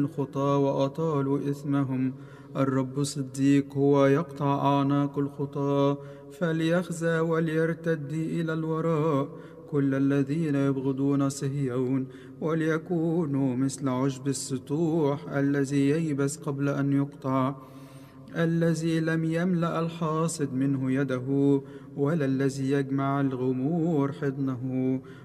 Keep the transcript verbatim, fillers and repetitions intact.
الخطى وأطالوا إثمهم. الرب صديق هو يقطع أعناق الخطى، فليخزى وليرتد إلى الوراء كل الذين يبغضون صهيون، وليكونوا مثل عشب السطوح الذي ييبس قبل أن يقطع، الذي لم يملأ الحاصد منه يده، ولا الذي يجمع الغمور حضنه.